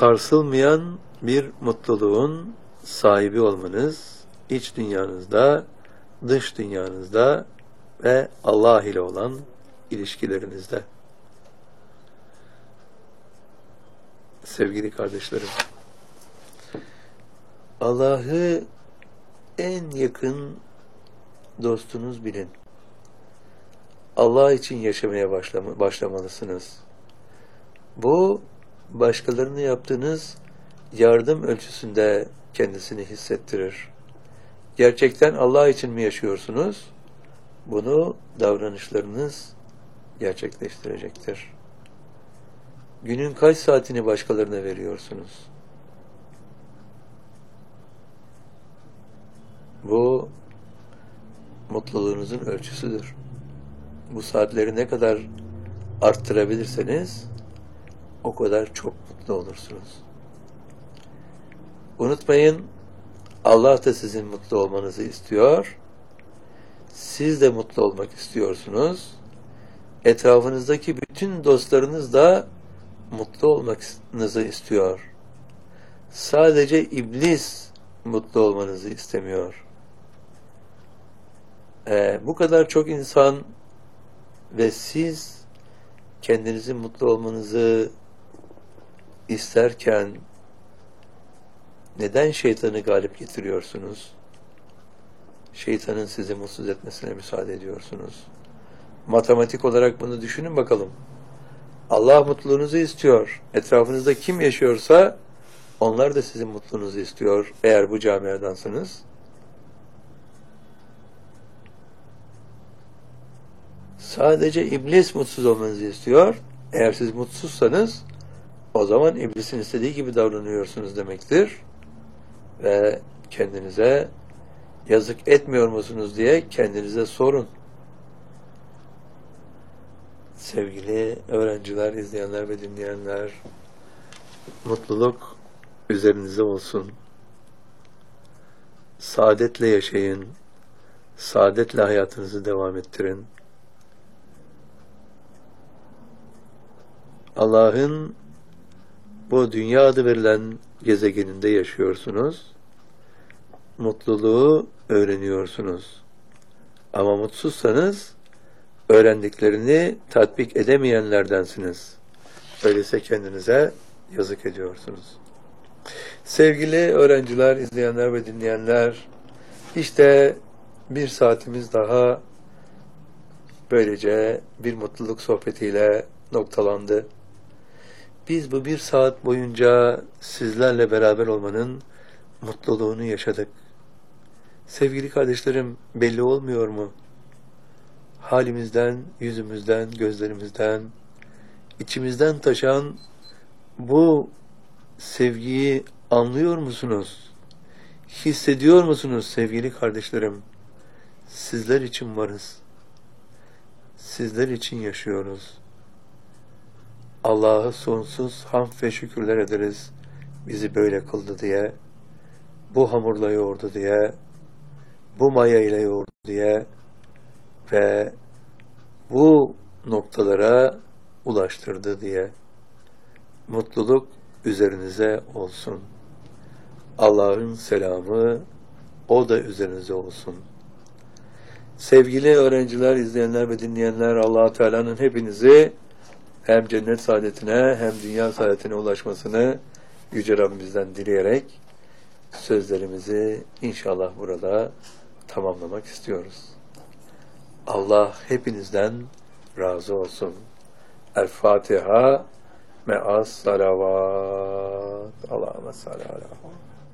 sarsılmayan bir mutluluğun sahibi olmanız, iç dünyanızda, dış dünyanızda ve Allah ile olan ilişkilerinizde. Sevgili kardeşlerim, Allah'ı en yakın dostunuz bilin. Allah için yaşamaya başlamalısınız. Bu, başkalarına yaptığınız yardım ölçüsünde kendisini hissettirir. Gerçekten Allah için mi yaşıyorsunuz? Bunu davranışlarınız gerçekleştirecektir. Günün kaç saatini başkalarına veriyorsunuz? Bu, mutluluğunuzun ölçüsüdür. Bu saatleri ne kadar arttırabilirseniz o kadar çok mutlu olursunuz. Unutmayın, Allah da sizin mutlu olmanızı istiyor. Siz de mutlu olmak istiyorsunuz. Etrafınızdaki bütün dostlarınız da mutlu olmanızı istiyor. Sadece iblis mutlu olmanızı istemiyor. Bu kadar çok insan ve siz kendinizin mutlu olmanızı isterken neden şeytanı galip getiriyorsunuz? Şeytanın sizi mutsuz etmesine müsaade ediyorsunuz. Matematik olarak bunu düşünün bakalım. Allah mutluluğunuzu istiyor. Etrafınızda kim yaşıyorsa onlar da sizin mutluluğunuzu istiyor eğer bu camiadansınız. Sadece iblis mutsuz olmanızı istiyor. Eğer siz mutsuzsanız o zaman iblisin istediği gibi davranıyorsunuz demektir. Ve kendinize yazık etmiyor musunuz diye kendinize sorun. Sevgili öğrenciler, izleyenler ve dinleyenler, mutluluk üzerinize olsun. Saadetle yaşayın. Saadetle hayatınızı devam ettirin. Allah'ın bu dünya adı verilen gezegeninde yaşıyorsunuz. Mutluluğu öğreniyorsunuz. Ama mutsuzsanız öğrendiklerini tatbik edemeyenlerdensiniz. Öyleyse kendinize yazık ediyorsunuz. Sevgili öğrenciler, izleyenler ve dinleyenler, işte bir saatimiz daha böylece bir mutluluk sohbetiyle noktalandı. Biz bu bir saat boyunca sizlerle beraber olmanın mutluluğunu yaşadık. Sevgili kardeşlerim, belli olmuyor mu? Halimizden, yüzümüzden, gözlerimizden, içimizden taşan bu sevgiyi anlıyor musunuz? Hissediyor musunuz sevgili kardeşlerim? Sizler için varız. Sizler için yaşıyoruz. Allah'a sonsuz hamd ve şükürler ederiz. Bizi böyle kıldı diye, bu hamurla yoğurdu diye, bu maya ile yoğurdu diye ve bu noktalara ulaştırdı diye. Mutluluk üzerinize olsun. Allah'ın selamı o da üzerinize olsun. Sevgili öğrenciler, izleyenler ve dinleyenler, Allah-u Teala'nın hepinizi hem cennet saadetine hem dünya saadetine ulaşmasını Yüce Rabbimizden dileyerek sözlerimizi inşallah burada tamamlamak istiyoruz. Allah hepinizden razı olsun. El Fatiha me'as salavat. Allahümme salli ala